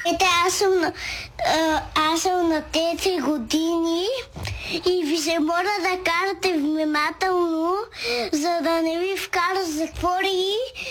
Аз съм на 4 години и ви се моля да карате внимателно, за да не ви вкара затвори